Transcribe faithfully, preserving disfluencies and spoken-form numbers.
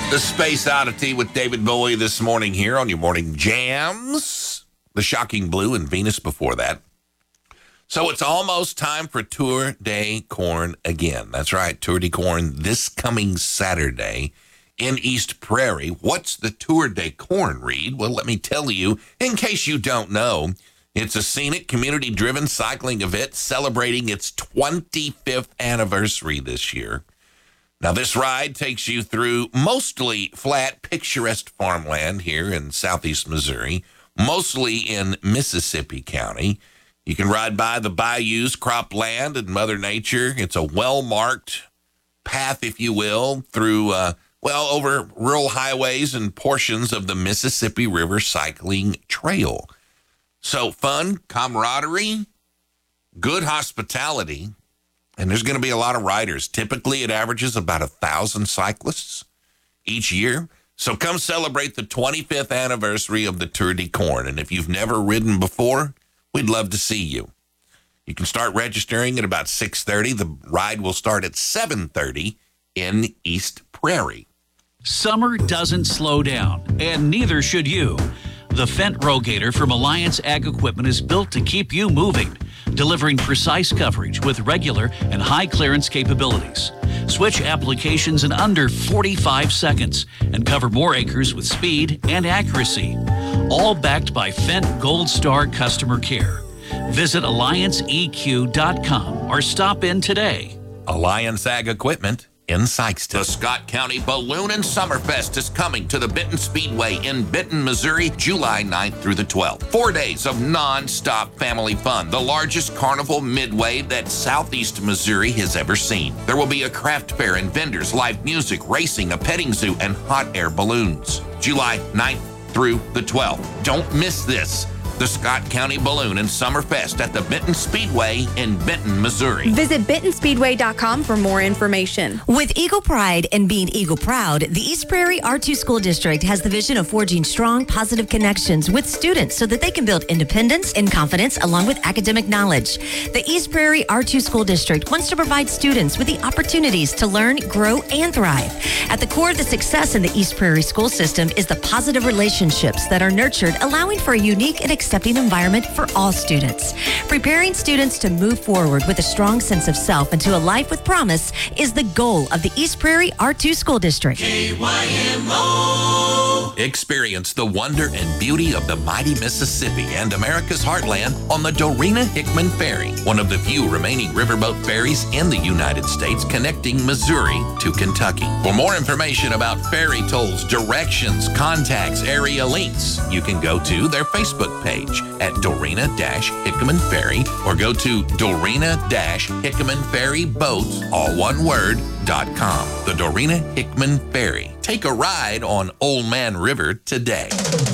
The Space Oddity with David Bowie this morning here on your Morning Jams. The Shocking Blue and Venus before that. So it's almost time for Tour de Corn again. That's right, Tour de Corn this coming Saturday in East Prairie. What's the Tour de Corn, Reed? Well, let me tell you, in case you don't know, it's a scenic, community-driven cycling event celebrating its twenty-fifth anniversary this year. Now, this ride takes you through mostly flat, picturesque farmland here in southeast Missouri, mostly in Mississippi County. You can ride by the bayous, cropland, and Mother Nature. It's a well-marked path, if you will, through, uh, well, over rural highways and portions of the Mississippi River Cycling Trail. So fun, camaraderie, good hospitality. And there's going to be a lot of riders. Typically, it averages about a thousand cyclists each year. So come celebrate the twenty-fifth anniversary of the Tour de Corn. And if you've never ridden before, we'd love to see you. You can start registering at about six thirty. The ride will start at seven thirty in East Prairie. Summer doesn't slow down, and neither should you. The Fendt Rogator from Alliance Ag Equipment is built to keep you moving, delivering precise coverage with regular and high clearance capabilities. Switch applications in under forty-five seconds and cover more acres with speed and accuracy. All backed by Fendt Gold Star customer care. Visit alliance e q dot com or stop in today. Alliance Ag Equipment in Sykeston. The Scott County Balloon and Summerfest is coming to the Benton Speedway in Benton, Missouri, July ninth through the twelfth. Four days of non-stop family fun, the largest carnival midway that southeast Missouri has ever seen. There will be a craft fair and vendors, live music, racing, a petting zoo, and hot air balloons. July ninth through the twelfth. Don't miss this. The Scott County Balloon and Summerfest at the Benton Speedway in Benton, Missouri. Visit benton speedway dot com for more information. With Eagle Pride and being Eagle Proud, the East Prairie R two School District has the vision of forging strong, positive connections with students so that they can build independence and confidence along with academic knowledge. The East Prairie R two School District wants to provide students with the opportunities to learn, grow, and thrive. At the core of the success in the East Prairie school system is the positive relationships that are nurtured, allowing for a unique and accepting environment for all students. Preparing students to move forward with a strong sense of self into a life with promise is the goal of the East Prairie R two School District. K Y M O. Experience the wonder and beauty of the mighty Mississippi and America's heartland on the Dorena Hickman Ferry, one of the few remaining riverboat ferries in the United States connecting Missouri to Kentucky. For more information about ferry tolls, directions, contacts, area links, you can go to their Facebook page at Dorena Hickman Ferry or go to Dorena Hickman Ferry Boats, all one word, dot com. The Dorena Hickman Ferry. Take a ride on Old Man River today.